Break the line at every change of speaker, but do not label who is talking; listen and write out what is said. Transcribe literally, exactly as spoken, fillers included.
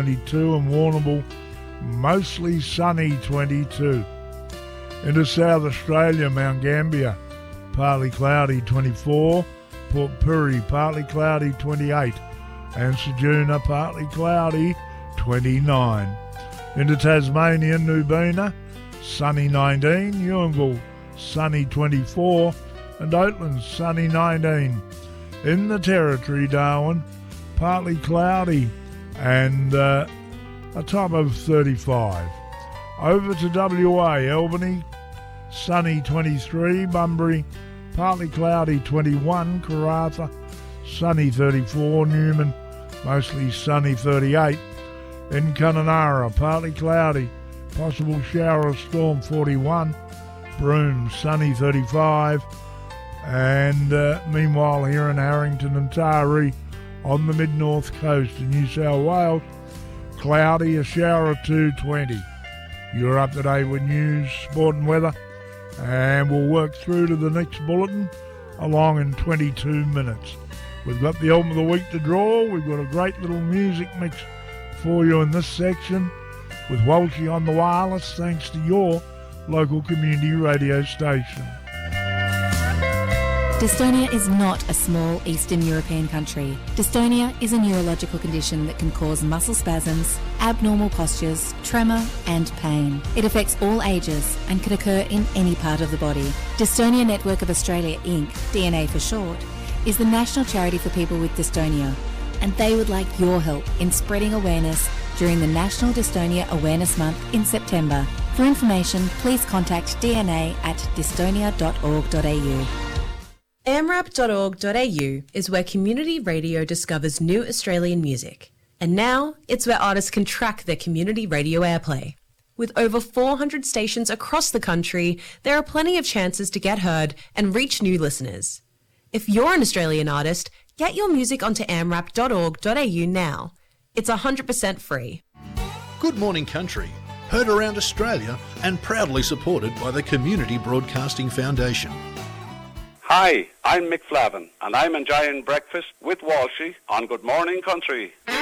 twenty-two, and Warrnambool mostly sunny, twenty-two. Into South Australia, Mount Gambier, partly cloudy, twenty-four. Port Pirie, partly cloudy, twenty-eight. And Ceduna, partly cloudy, twenty-nine. Into Tasmania, Nubina, sunny, nineteen. Ewinville, sunny, twenty-four. And Oatlands, sunny, nineteen. In the Territory, Darwin, partly cloudy and uh, a top of thirty-five. Over to W A, Albany, sunny, twenty-three. Bunbury, partly cloudy, twenty-one. Karratha, sunny, thirty-four. Newman, mostly sunny, thirty-eight. In Kununurra, partly cloudy, possible shower or storm, forty-one. Broome, sunny, thirty-five. And uh, meanwhile here in Harrington and Taree on the mid-north coast of New South Wales, cloudy, a shower or two, twenty. You're up to date with news, sport and weather, and we'll work through to the next bulletin along in twenty-two minutes. We've got the album of the week to draw. We've got a great little music mix for you in this section with Walshy on the wireless, thanks to your local community radio station.
Dystonia is not a small Eastern European country. Dystonia is a neurological condition that can cause muscle spasms, abnormal postures, tremor and pain. It affects all ages and can occur in any part of the body. Dystonia Network of Australia Incorporated, D N A for short, is the national charity for people with dystonia, and they would like your help in spreading awareness during the National Dystonia Awareness Month in September. For information, please contact D N A at dystonia dot org dot a u.
A M R A P dot org dot a u is where community radio discovers new Australian music. And now, it's where artists can track their community radio airplay. With over four hundred stations across the country, there are plenty of chances to get heard and reach new listeners. If you're an Australian artist, get your music onto A M R A P dot org dot a u now. It's one hundred percent free.
Good Morning Country, heard around Australia and proudly supported by the Community Broadcasting Foundation.
Hi, I'm Mick Flavin, and I'm enjoying breakfast with Walshy on Good Morning Country.